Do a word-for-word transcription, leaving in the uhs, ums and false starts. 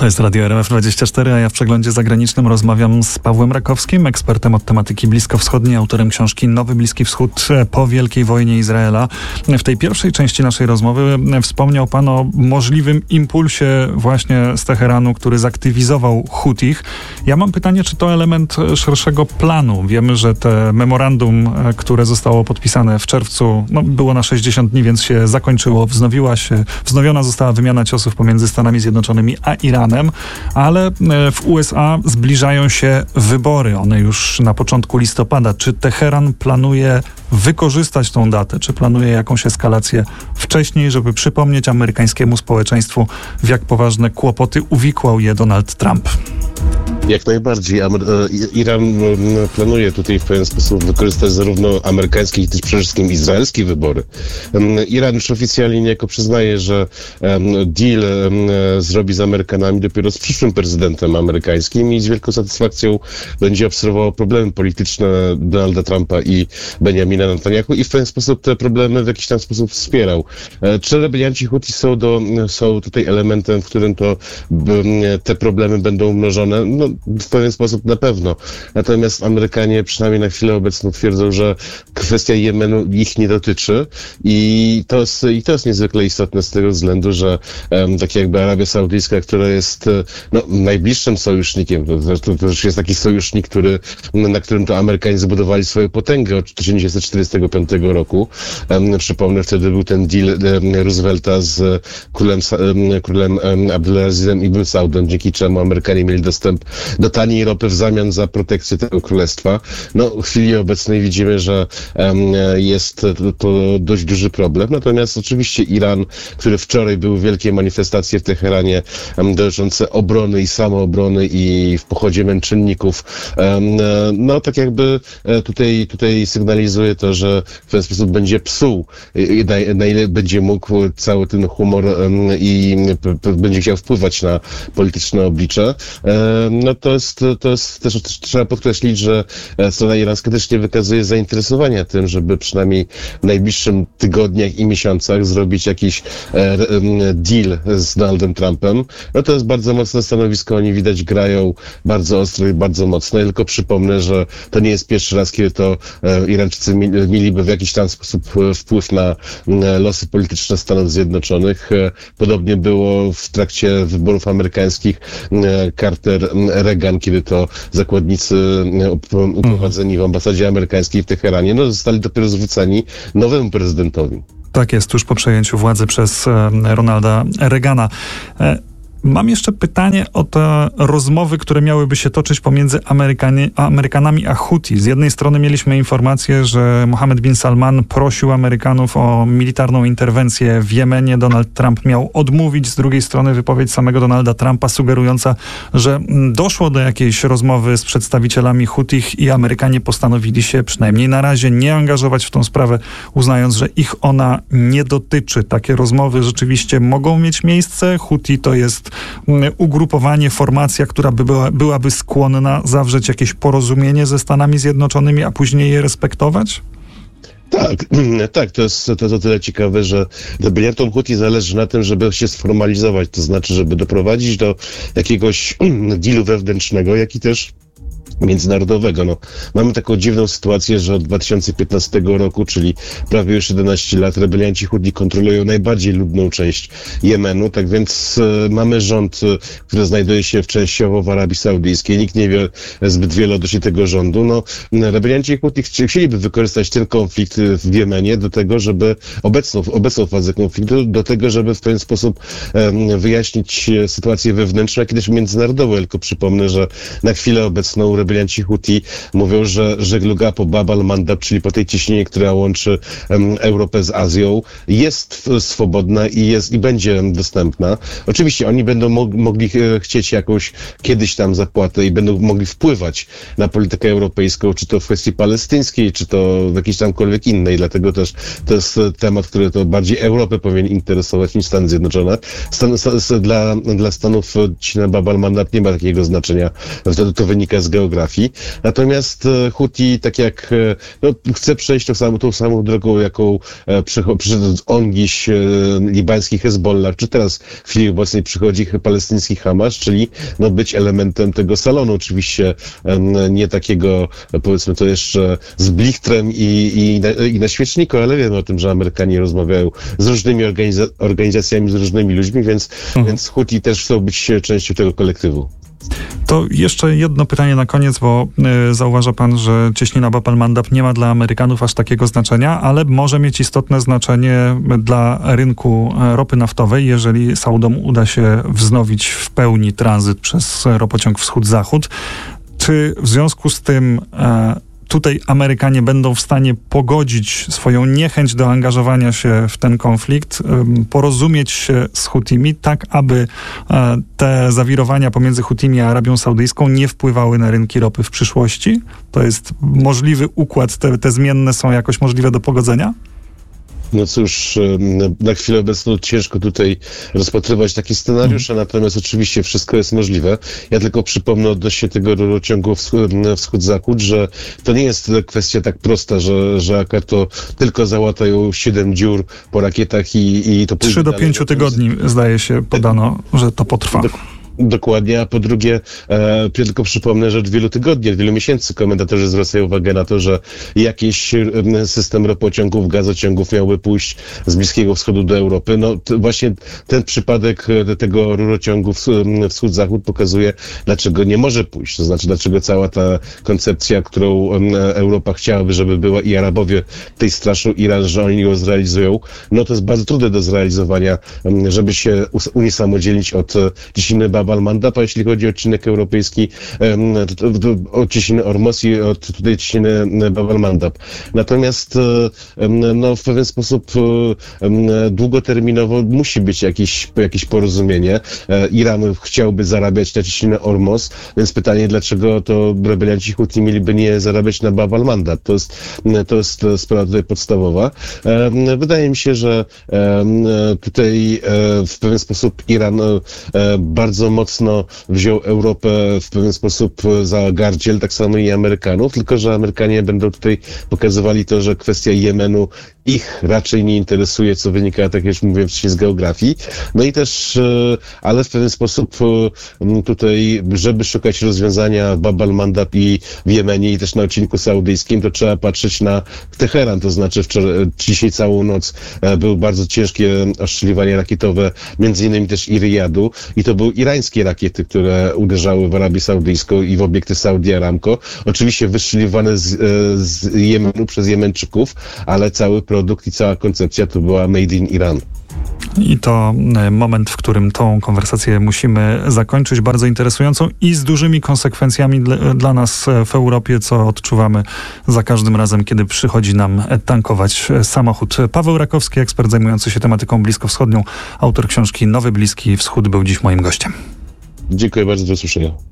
To jest Radio R M F dwadzieścia cztery, a ja w przeglądzie zagranicznym rozmawiam z Pawłem Rakowskim, ekspertem od tematyki bliskowschodniej, autorem książki Nowy Bliski Wschód po wielkiej wojnie Izraela. W tej pierwszej części naszej rozmowy wspomniał pan o możliwym impulsie właśnie z Teheranu, który zaktywizował Hutich. Ja mam pytanie, czy to element szerszego planu? Wiemy, że te memorandum, które zostało podpisane w czerwcu, no, było na sześćdziesiąt dni, więc się zakończyło. Wznowiła się, wznowiona została wymiana ciosów pomiędzy Stanami Zjednoczonymi a Iranem. Ale w U S A zbliżają się wybory. One już na początku listopada. Czy Teheran planuje wykorzystać tą datę? Czy planuje jakąś eskalację wcześniej, żeby przypomnieć amerykańskiemu społeczeństwu, w jak poważne kłopoty uwikłał je Donald Trump? Jak najbardziej. Iran planuje tutaj w pewien sposób wykorzystać zarówno amerykańskie, jak i też przede wszystkim izraelskie wybory. Iran już oficjalnie niejako przyznaje, że deal zrobi z Amerykanami dopiero z przyszłym prezydentem amerykańskim i z wielką satysfakcją będzie obserwował problemy polityczne Donalda Trumpa i Benjamina Netanyahu i w pewien sposób te problemy w jakiś tam sposób wspierał. Czy rebelianci Huti są, do, są tutaj elementem, w którym to te problemy będą umnożone? No, w pewien sposób na pewno. Natomiast Amerykanie przynajmniej na chwilę obecną twierdzą, że kwestia Jemenu ich nie dotyczy i to jest, i to jest niezwykle istotne z tego względu, że um, tak jakby Arabia Saudyjska, która jest no, najbliższym sojusznikiem, to, to, to już jest taki sojusznik, który, na którym to Amerykanie zbudowali swoją potęgę od tysiąc dziewięćset czterdziestego piątego roku. Um, przypomnę, wtedy był ten deal um, Roosevelta z królem, um, królem um, Abdulazizem ibn Saudem, dzięki czemu Amerykanie mieli dostęp do taniej ropy w zamian za protekcję tego królestwa. No, w chwili obecnej widzimy, że um, jest to, to dość duży problem. Natomiast oczywiście Iran, który wczoraj były wielkie manifestacje w Teheranie um, dotyczące obrony i samoobrony i w pochodzie męczenników, um, no tak jakby tutaj, tutaj sygnalizuje to, że w ten sposób będzie psuł, na, na ile będzie mógł cały ten humor um, i p, p, będzie chciał wpływać na polityczne oblicze. Um, no to jest, to jest też, też trzeba podkreślić, że strona irańska też nie wykazuje zainteresowania tym, żeby przynajmniej w najbliższym tygodniach i miesiącach zrobić jakiś e, deal z Donaldem Trumpem. No to jest bardzo mocne stanowisko, oni widać grają bardzo ostro i bardzo mocno. Ja tylko przypomnę, że to nie jest pierwszy raz, kiedy to e, Irańczycy mi, mieliby w jakiś tam sposób wpływ na e, losy polityczne Stanów Zjednoczonych. E, podobnie było w trakcie wyborów amerykańskich e, Carter Reagan, kiedy to zakładnicy uprowadzeni w ambasadzie amerykańskiej w Teheranie no, zostali dopiero zwróceni nowemu prezydentowi. Tak jest, tuż po przejęciu władzy przez Ronalda Reagana. Mam jeszcze pytanie o te rozmowy, które miałyby się toczyć pomiędzy Amerykanie, Amerykanami a Huti. Z jednej strony mieliśmy informację, że Mohammed bin Salman prosił Amerykanów o militarną interwencję w Jemenie. Donald Trump miał odmówić. Z drugiej strony wypowiedź samego Donalda Trumpa sugerująca, że doszło do jakiejś rozmowy z przedstawicielami Hutich i Amerykanie postanowili się przynajmniej na razie nie angażować w tą sprawę, uznając, że ich ona nie dotyczy. Takie rozmowy rzeczywiście mogą mieć miejsce. Huti to jest ugrupowanie, formacja, która by była, byłaby skłonna zawrzeć jakieś porozumienie ze Stanami Zjednoczonymi, a później je respektować? Tak, tak, to jest, to jest o tyle ciekawe, że rebeliantom Huti zależy na tym, żeby się sformalizować, to znaczy, żeby doprowadzić do jakiegoś dealu wewnętrznego, jak i też międzynarodowego. No, mamy taką dziwną sytuację, że od dwa tysiące piętnastego roku, czyli prawie już jedenaście lat, rebelianci Huti kontrolują najbardziej ludną część Jemenu, tak więc e, mamy rząd, e, który znajduje się w częściowo w Arabii Saudyjskiej. Nikt nie wie zbyt wiele odnośnie tego rządu. No, rebelianci Huti chci, chcieliby wykorzystać ten konflikt w Jemenie do tego, żeby obecną, obecną fazę konfliktu, do tego, żeby w pewien sposób e, wyjaśnić sytuację wewnętrzną, jak i też międzynarodową. Tylko przypomnę, że na chwilę obecną rebelianci Huti mówią, że żegluga po Bab al-Mandab, czyli po tej ciśnienie, która łączy um, Europę z Azją, jest swobodna i jest i będzie dostępna. Oczywiście oni będą mog- mogli e, chcieć jakąś kiedyś tam zapłatę i będą mogli wpływać na politykę europejską, czy to w kwestii palestyńskiej, czy to w jakiejś tamkolwiek innej. Dlatego też to jest temat, który to bardziej Europę powinien interesować niż Stany Zjednoczone. Stan, st, st, dla, dla Stanów ciśnienie Bab al-Mandab nie ma takiego znaczenia. Wtedy to wynika z geografii geografii. Natomiast Huti, tak jak no, chce przejść tą samą, tą samą drogą, jaką przyszedł ongiś libański Hezbollah, czy teraz w chwili obecnej przychodzi palestyński Hamas, czyli no, być elementem tego salonu. Oczywiście nie takiego, powiedzmy to jeszcze z blichtrem i, i, na, i na świeczniku, ale wiemy o tym, że Amerykanie rozmawiają z różnymi organiza- organizacjami, z różnymi ludźmi, więc, mhm. więc Huti też chcą być częścią tego kolektywu. To jeszcze jedno pytanie na koniec, bo y, zauważa pan, że cieśnina Bab al-Mandab nie ma dla Amerykanów aż takiego znaczenia, ale może mieć istotne znaczenie dla rynku ropy naftowej, jeżeli Saudom uda się wznowić w pełni tranzyt przez ropociąg wschód-zachód. Czy w związku z tym e, tutaj Amerykanie będą w stanie pogodzić swoją niechęć do angażowania się w ten konflikt, porozumieć się z Hutimi, tak aby te zawirowania pomiędzy Hutimi a Arabią Saudyjską nie wpływały na rynki ropy w przyszłości? To jest możliwy układ, te, te zmienne są jakoś możliwe do pogodzenia? No cóż, na chwilę obecną ciężko tutaj rozpatrywać takie scenariusze, hmm. natomiast oczywiście wszystko jest możliwe. Ja tylko przypomnę odnośnie tego rurociągu wschód-zachód, że to nie jest kwestia tak prosta, że, że akurat to tylko załatają siedem dziur po rakietach i, i to pójdzie Trzy do pięciu tygodni, zdaje się, podano, że to potrwa. Dokładnie, a po drugie, e, tylko przypomnę, że od wielu tygodni, od wielu miesięcy komentatorzy zwracają uwagę na to, że jakiś e, system ropociągów, gazociągów miałby pójść z Bliskiego Wschodu do Europy. No to właśnie ten przypadek tego rurociągu wschód-zachód pokazuje, dlaczego nie może pójść. To znaczy, dlaczego cała ta koncepcja, którą Europa chciałaby, żeby była i Arabowie tej straszą Iran, że oni ją zrealizują, no to jest bardzo trudne do zrealizowania, żeby się uniesamodzielnić od cieśniny Bab al-Mandab, a jeśli chodzi o odcinek europejski, o cieśninę Ormos i od tutaj cieśninę Bab al-Mandab. Natomiast no, w pewien sposób długoterminowo musi być jakieś, jakieś porozumienie. Iran chciałby zarabiać na cieśninę Ormos, więc pytanie, dlaczego to rebelianci Huti mieliby nie zarabiać na Bab al-Mandab? To jest, to jest sprawa tutaj podstawowa. Wydaje mi się, że tutaj w pewien sposób Iran bardzo mocno wziął Europę w pewien sposób za gardziel, tak samo i Amerykanów, tylko że Amerykanie będą tutaj pokazywali to, że kwestia Jemenu ich raczej nie interesuje, co wynika, tak jak mówiłem wcześniej, z geografii. No i też, ale w pewien sposób tutaj, żeby szukać rozwiązania w Bab al-Mandab i w Jemenie i też na odcinku saudyjskim, to trzeba patrzeć na Teheran, to znaczy wczoraj, dzisiaj całą noc były bardzo ciężkie ostrzeliwanie rakietowe, między innymi też i Riyadu, i to były irańskie rakiety, które uderzały w Arabię Saudyjską i w obiekty Saudi Aramco. Oczywiście wystrzeliwane z, z Jemenu przez Jemeńczyków, ale cały produkt i cała koncepcja to była made in Iran. I to moment, w którym tą konwersację musimy zakończyć, bardzo interesującą i z dużymi konsekwencjami dla, dla nas w Europie, co odczuwamy za każdym razem, kiedy przychodzi nam tankować samochód. Paweł Rakowski, ekspert zajmujący się tematyką bliskowschodnią, autor książki Nowy Bliski Wschód, był dziś moim gościem. Dziękuję bardzo, do usłyszenia.